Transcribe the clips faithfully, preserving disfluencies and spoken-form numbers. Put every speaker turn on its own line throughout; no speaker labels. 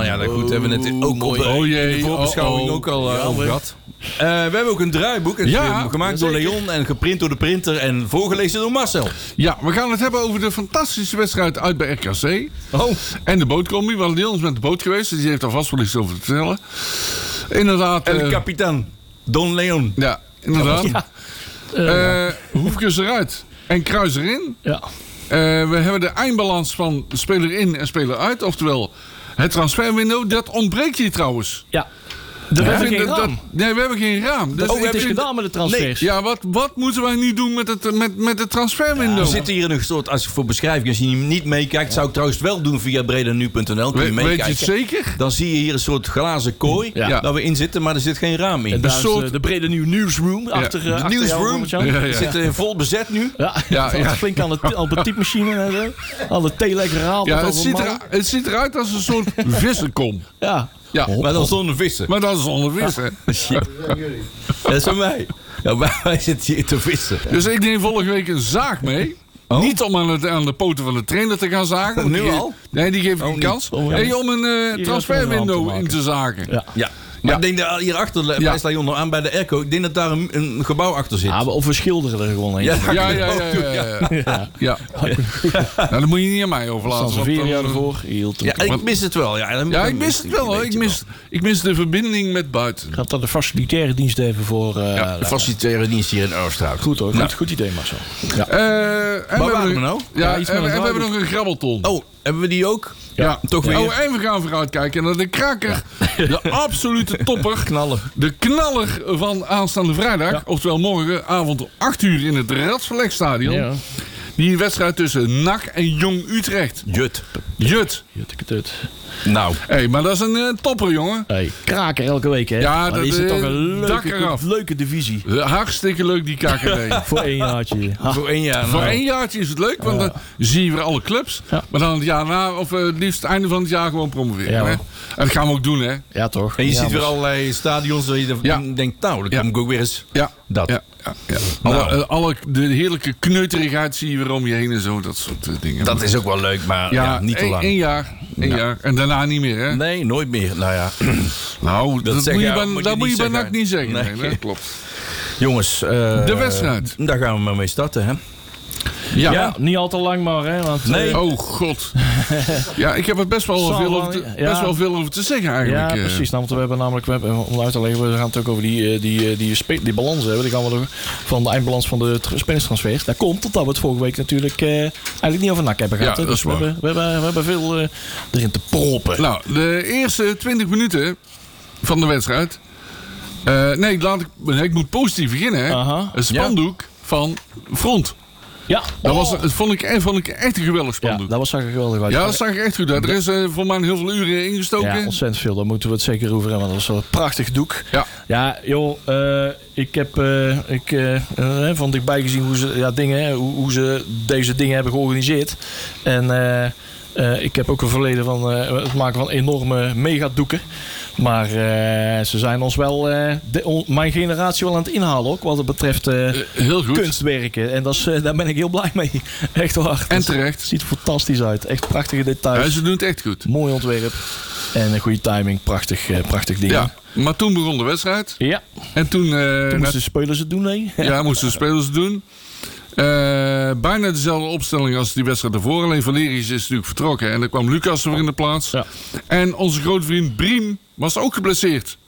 ja, dat goed. Hebben we het ook op
oh jee,
in de voorbeschouwing
oh, oh.
ook al uh,
Ja,
over
we...
gehad. Uh, we hebben ook een draaiboek. Het is
ja,
gemaakt door Leon en geprint door de printer en voorgelezen door Marcel.
Ja, we gaan het hebben over de fantastische wedstrijd uit bij R K C.
Oh.
En de bootcombi. Want Leon is met de boot geweest, dus die heeft daar vast wel iets over te vertellen. Inderdaad.
El
uh,
Capitan Don Leon.
Ja, inderdaad.
Ja.
Uh, Hoefkes eruit en Kruis erin.
Ja.
Uh, we hebben de eindbalans van speler in en speler uit. Oftewel, het transferwindow. Dat ontbreekt hier trouwens.
Ja. We
Ja,
hebben geen
dat,
raam.
Dat, nee, we hebben geen raam. Dus
Oh, het is
vind,
gedaan met de transfers.
Nee, ja, wat, wat moeten wij nu doen met het, met, met het transferwindow?
Ja, we zitten hier in een soort, als je voor beschrijving, als je niet meekijkt, zou ik trouwens wel doen via bredanu punt n l. Kun je
We,
meekijken.
weet je het zeker?
Dan zie je hier een soort glazen kooi
Ja.
waar we in zitten, maar er zit geen raam in.
En daar is
soort-
uh, de brede nieuw newsroom achter, uh,
De
achter jou,
newsroom.
Robert-Jan.
Ja, ja.
We zitten uh, vol bezet nu.
Ja,
Ja,
ja,
ja.
flink aan de, aan de typemachine en zo. Aan de telex raalt
Ja,
het
het
over
ziet,
man.
er, het ziet eruit als een soort vissenkom.
Ja.
Ja,
Maar dan zonder vissen.
maar dat is zonder vissen.
Dat is van mij. Ja, wij, wij zitten hier te vissen.
Dus ik neem volgende week een zaag mee.
Oh.
Niet om aan, het, aan de poten van de trainer te gaan zagen. want
Nu
die ge-
al?
Nee, die geef ik
Oh,
een
niet.
kans.
Oh, ja.
Nee, om een uh,
een raam te
transferwindow
maken.
in te zagen.
Ja.
Ja. Maar
Ja.
ik denk dat hierachter,
Ja.
bij staan onder aan bij de airco, ik denk dat daar een, een gebouw achter zit.
Ja, maar of we schilderen er gewoon een.
Ja,
Ja, ja, ja. ja, ja, ja. ja. Nou, dat moet je niet aan mij overlaten. want
Sanseveria
dan-
ervoor. Heel
Ja,
te-
ik mis het wel. Ja,
Ja, ik mis het wel hoor. Ik mis, ik mis de verbinding met buiten.
Gaat dat de facilitaire dienst even voor... Uh,
Ja,
De facilitaire dienst hier in Oosterhout.
Goed hoor, goed, goed idee Marcel. Ja.
Uh, en we
waren
hebben-
we nou?
Ja,
Ja, iets
en,
met
we-
een
en we hebben
draaiboek.
nog een grabbelton.
Oh, hebben we die ook?
Ja,
toch weer.
Oh, en we gaan vooruit kijken naar de kraker. De absolute topper.
Knallen.
De knaller van aanstaande vrijdag.
Ja.
Oftewel morgenavond om acht uur in het Radverlegstadion.
Ja.
Die wedstrijd tussen N A C en Jong Utrecht.
Jut.
Jut.
Jutteketut.
Nou.
Hé, maar dat is een uh, topper, jongen.
Hey, kraken elke week hè.
Ja,
maar
dat,
is het toch
eh,
een
dak
leuke,
eraf.
leuke divisie.
Uh, hartstikke leuk, die K K D.
Voor één jaartje. Ha.
Voor één jaar.
Voor
nou.
één jaartje is het leuk, want dan zie je weer alle clubs.
Ja.
Maar dan het jaar na, of uh, het liefst het einde van het jaar gewoon promoveren.
Ja,
hè?
hoor.
En dat gaan we ook doen, hè?
Ja toch.
En je
ja,
ziet weer
maar-
allerlei stadions dat je er-
Ja.
denkt, nou, dan
Ja.
kom ik ook weer eens.
Ja.
Dat.
Ja, ja, ja.
Nou.
Alle, uh, alle, de heerlijke kneuterigheid zie je weer om je heen en zo. Dat soort uh, dingen.
Dat is ook wel leuk, maar ja,
ja,
niet te
één-
lang.
één jaar. Één
Ja.
jaar. En daarna niet meer, hè?
Nee, nooit meer. Nou ja,
Nou, dat,
zeg
moet je
je-
bij,
moet je
dat
niet
moet je bij
zeggen.
N A C niet zeggen.
Nee.
Nee, dat klopt.
jongens. Uh,
De wedstrijd.
Daar gaan we maar mee starten, hè?
Ja.
Ja, niet al te lang maar hè. Want,
Nee.
eh,
Oh, god. Ja, ik heb er best wel,
Zal
veel
wel,
over, te,
ja.
best wel veel over te zeggen eigenlijk.
Ja,
eh.
precies. Nou, want we hebben namelijk, we hebben, om uit te leggen, we gaan het ook over die, eh, die, eh, die, spe- die balans hebben. Die gaan we er, van de eindbalans van de tr- spelerstransfers. Dat komt omdat we het vorige week natuurlijk eh, eigenlijk niet over N A C hebben gehad.
Ja,
hè.
dat
Dus
is
we
waar.
hebben, we, hebben, we hebben veel eh, erin te proppen.
Nou, de eerste twintig minuten van de wedstrijd. Eh, nee, laat ik, nee, ik moet positief beginnen. Hè.
Aha.
Een spandoek van Front.
Ja,
Dat,
oh.
was, dat vond, ik, eh, vond ik echt een geweldig
ja,
spandoek.
dat was zag er geweldig uit.
Ja, dat zag er echt goed uit. Er is uh, voor mij heel veel uren ingestoken.
Ja, ontzettend veel. Daar moeten we het zeker over hebben. Want dat was zo'n prachtig doek.
Ja.
Ja, joh, eh, ik heb eh, ik, eh, eh, van dichtbij gezien hoe ze, ja, dingen, hè, hoe, hoe ze deze dingen hebben georganiseerd. En eh, eh, ik heb ook een verleden van eh, het maken van enorme megadoeken. Maar eh, ze zijn ons wel, eh, de, on, mijn generatie wel aan het inhalen ook. Wat het betreft eh,
Uh, heel goed.
kunstwerken. En dat is, eh, daar ben ik heel blij mee. Echt waar.
En
Het
terecht.
ziet er fantastisch uit. Echt prachtige details.
Ja, ze doen het echt goed.
Mooi ontwerp. En een goede timing. Prachtig, eh, prachtig ding.
Ja. Maar toen begon de wedstrijd.
Ja.
En toen, uh,
Toen moesten de spelers het doen, nee?
ja, moesten de spelers het doen. Uh, bijna dezelfde opstelling als die wedstrijd daarvoor. Alleen Valerius is natuurlijk vertrokken. En dan kwam Lucas er weer in de plaats.
Ja.
En onze grote vriend Briem was ook geblesseerd.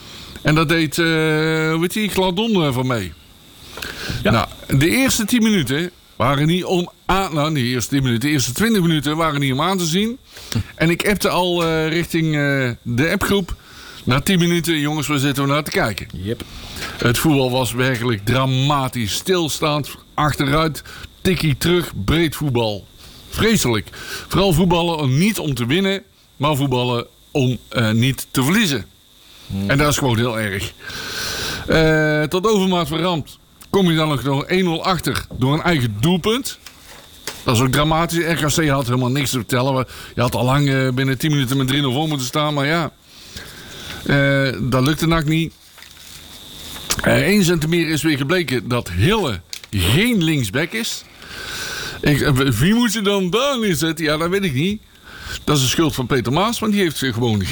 En dat deed, uh, hoe heet die, Gladon uh, van mee.
Ja.
Nou, de eerste tien minuten waren niet om aan... Nou, niet de eerste tien minuten. De eerste twintig minuten waren niet om aan te zien. En ik appte al uh, richting uh, de appgroep. Na tien minuten, jongens, waar zitten we naar te kijken?
Yep.
Het voetbal was werkelijk dramatisch. Stilstaand, achteruit, tikkie terug, breed voetbal. Vreselijk. Vooral voetballen niet om te winnen, maar voetballen om uh, niet te verliezen. Hmm. En dat is gewoon heel erg. Uh, tot overmaat verramd kom je dan nog door één nul achter door een eigen doelpunt. Dat is ook dramatisch. R K C had helemaal niks te vertellen. Je had al lang uh, binnen tien minuten met drie nul voor moeten staan, maar ja... Uh, dat lukte nog niet. Uh, eens en te meer is weer gebleken dat Hille geen linksback is. Ik, uh, wie moet je dan daar neerzetten? Ja, dat weet ik niet. Dat is de schuld van Peter Maas, want die heeft gewoon